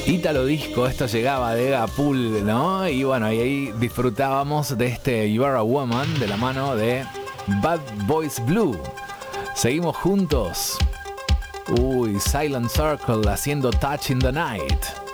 Ítalo Disco, esto llegaba de Agapul, ¿no? Y bueno, y ahí disfrutábamos de este You Are a Woman de la mano de Bad Boys Blue. Seguimos juntos. Uy, Silent Circle haciendo Touch in the Night.